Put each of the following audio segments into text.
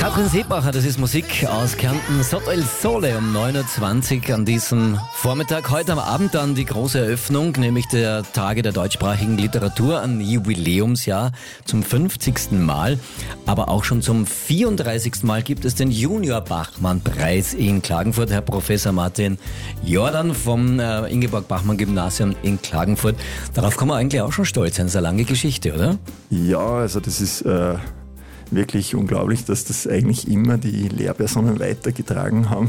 Katrin Seebacher, das ist Musik aus Kärnten. Sotto il Sole um 9.20 Uhr an diesem Vormittag. Heute am Abend dann die große Eröffnung, nämlich der Tage der deutschsprachigen Literatur, ein Jubiläumsjahr zum 50. Mal. Aber auch schon zum 34. Mal gibt es den Junior-Bachmann-Preis in Klagenfurt. Herr Professor Martin Jordan vom Ingeborg-Bachmann-Gymnasium in Klagenfurt. Darauf kann man eigentlich auch schon stolz sein. Das ist eine lange Geschichte, oder? Ja, also das ist wirklich unglaublich, dass das eigentlich immer die Lehrpersonen weitergetragen haben.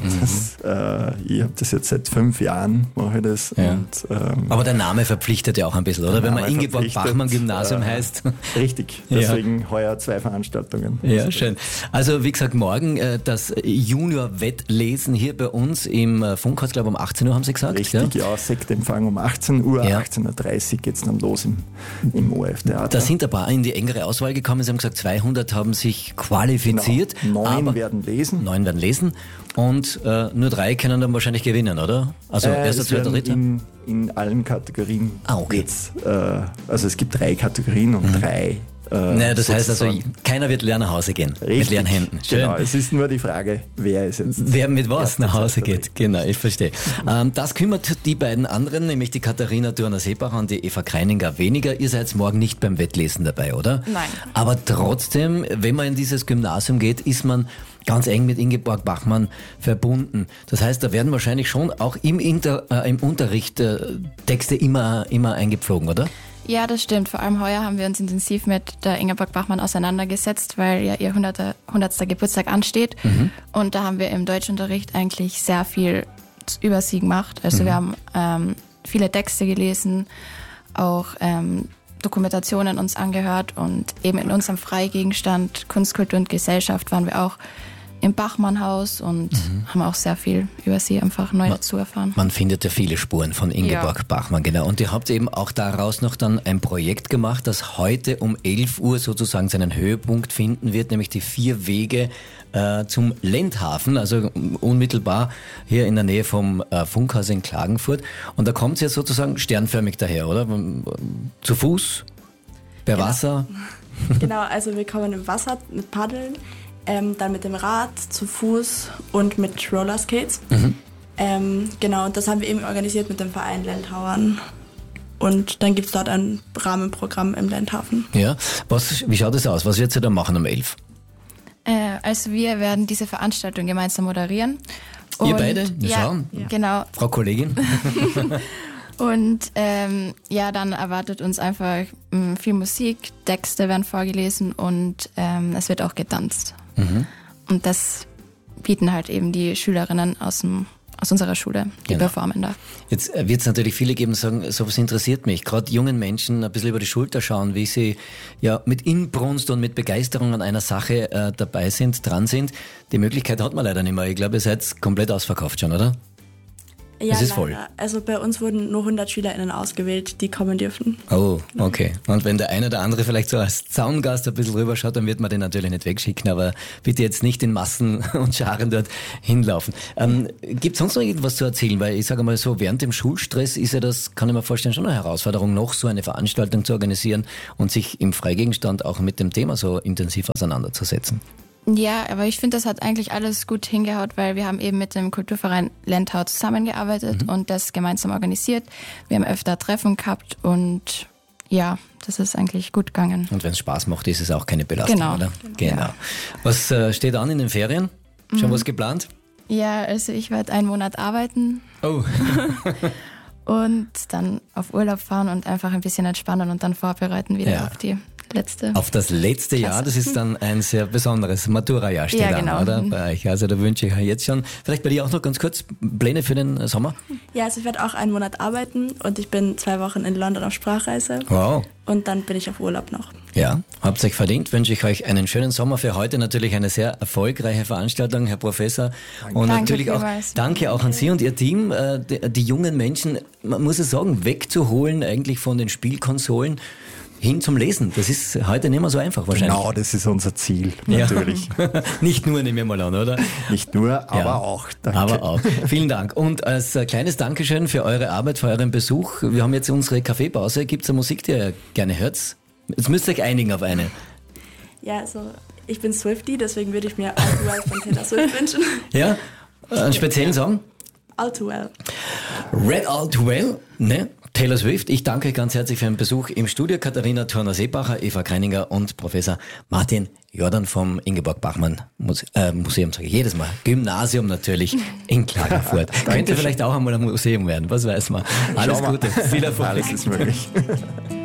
Ich habe das jetzt seit 5 Jahren, mache ich das. Ja. Und, aber der Name verpflichtet ja auch ein bisschen, oder? Wenn man Ingeborg-Bachmann-Gymnasium heißt. Richtig, deswegen heuer 2 Veranstaltungen. Ja, schön. Also wie gesagt, morgen das Junior-Wettlesen hier bei uns im Funkhaus, glaube ich um 18 Uhr haben Sie gesagt. Richtig, ja, Sektempfang um 18 Uhr, 18.30 Uhr geht es dann los im ORF-Theater. Da sind ein paar in die engere Auswahl gekommen. Sie haben gesagt, 200 haben sich qualifiziert. Genau. 9 werden lesen. 9 werden lesen und nur 3 können dann wahrscheinlich gewinnen, oder? Also erster, zweiter, dritter? In allen Kategorien. Okay. Jetzt, also es gibt 3 Kategorien und 3. Naja, das heißt also, keiner wird leer nach Hause gehen. Richtig, mit leeren Händen. Schön. Genau, es ist nur die Frage, wer es jetzt. Wer mit was nach Hause geht. Genau, ich verstehe. Das kümmert die beiden anderen, nämlich die Katharina Thurner-Seebacher und die Eva Kreininger weniger. Ihr seid morgen nicht beim Wettlesen dabei, oder? Nein. Aber trotzdem, wenn man in dieses Gymnasium geht, ist man ganz eng mit Ingeborg Bachmann verbunden. Das heißt, da werden wahrscheinlich schon auch im Unterricht Texte immer eingepflogen, oder? Ja, das stimmt. Vor allem heuer haben wir uns intensiv mit der Ingeborg Bachmann auseinandergesetzt, weil ja ihr 100. Geburtstag ansteht. Und da haben wir im Deutschunterricht eigentlich sehr viel über sie gemacht. Also wir haben viele Texte gelesen, auch Dokumentationen uns angehört und eben in unserem Freigegenstand Kunst, Kultur und Gesellschaft waren wir auch im Bachmann-Haus und haben auch sehr viel über sie einfach neu dazu erfahren. Man findet ja viele Spuren von Ingeborg Bachmann, genau. Und ihr habt eben auch daraus noch dann ein Projekt gemacht, das heute um 11 Uhr sozusagen seinen Höhepunkt finden wird, nämlich die 4 Wege zum Lendhafen, also unmittelbar hier in der Nähe vom Funkhaus in Klagenfurt. Und da kommt es ja sozusagen sternförmig daher, oder? Zu Fuß, per Wasser? Genau, also wir kommen im Wasser mit Paddeln. Dann mit dem Rad, zu Fuß und mit Rollerskates. Genau, und das haben wir eben organisiert mit dem Verein Lendhauern. Und dann gibt es dort ein Rahmenprogramm im Lendhafen. Ja, wie schaut es aus? Was wird ihr da machen um 11? Also wir werden diese Veranstaltung gemeinsam moderieren. Ihr beide? Ja, genau. Frau Kollegin? Und dann erwartet uns einfach viel Musik, Texte werden vorgelesen und es wird auch getanzt. Und das bieten halt eben die Schülerinnen aus unserer Schule, die performen da. Jetzt wird es natürlich viele geben, die sagen, sowas interessiert mich. Gerade jungen Menschen ein bisschen über die Schulter schauen, wie sie ja mit Inbrunst und mit Begeisterung an einer Sache dabei sind, dran sind. Die Möglichkeit hat man leider nicht mehr. Ich glaube, ihr seid komplett ausverkauft schon, oder? Ja, es ist voll. Also bei uns wurden nur 100 SchülerInnen ausgewählt, die kommen dürfen. Oh, okay. Und wenn der eine oder andere vielleicht so als Zaungast ein bisschen rüberschaut, dann wird man den natürlich nicht wegschicken, aber bitte jetzt nicht in Massen und Scharen dort hinlaufen. Gibt es sonst noch irgendwas zu erzählen? Weil ich sage mal so, während dem Schulstress ist ja das, kann ich mir vorstellen, schon eine Herausforderung, noch so eine Veranstaltung zu organisieren und sich im Freigegenstand auch mit dem Thema so intensiv auseinanderzusetzen. Ja, aber ich finde, das hat eigentlich alles gut hingehaut, weil wir haben eben mit dem Kulturverein Lendhau zusammengearbeitet und das gemeinsam organisiert. Wir haben öfter Treffen gehabt und ja, das ist eigentlich gut gegangen. Und wenn es Spaß macht, ist es auch keine Belastung, oder? Genau. Ja. Was steht an in den Ferien? Schon was geplant? Ja, also ich werde 1 Monat arbeiten. Oh. Und dann auf Urlaub fahren und einfach ein bisschen entspannen und dann vorbereiten wieder auf das letzte Jahr. Das ist dann ein sehr besonderes Matura-Jahr steht an, oder? Bei euch. Also da wünsche ich euch jetzt schon, vielleicht bei dir auch noch ganz kurz, Pläne für den Sommer? Ja, also ich werde auch 1 Monat arbeiten und ich bin 2 Wochen in London auf Sprachreise. Wow. Und dann bin ich auf Urlaub noch. Ja, habt euch verdient, wünsche ich euch einen schönen Sommer. Für heute natürlich eine sehr erfolgreiche Veranstaltung, Herr Professor. Danke. Und natürlich auch danke auch an Sie und Ihr Team, die jungen Menschen, man muss es sagen, wegzuholen eigentlich von den Spielkonsolen hin zum Lesen. Das ist heute nicht mehr so einfach wahrscheinlich. Genau, das ist unser Ziel, natürlich. Ja. Nicht nur, nehmen wir mal an, oder? Nicht nur, aber auch. Danke. Aber auch. Vielen Dank. Und als kleines Dankeschön für eure Arbeit, für euren Besuch. Wir haben jetzt unsere Kaffeepause. Gibt es eine Musik, die ihr gerne hört? Jetzt müsst ihr euch einigen auf eine. Ja, also Ich bin Swiftie, deswegen würde ich mir All Too Well von Taylor Swift wünschen. Ja, einen speziellen Song? All Too Well. Red All Too Well, ne? Taylor Swift. Ich danke ganz herzlich für den Besuch im Studio. Katharina Thurner-Seebacher, Eva Kreininger und Professor Martin Jordan vom Ingeborg Bachmann Museum, sage ich jedes Mal. Gymnasium natürlich in Klagenfurt. Könnte vielleicht auch einmal ein Museum werden, was weiß man. Alles Gute, viel Erfolg. Alles ist möglich.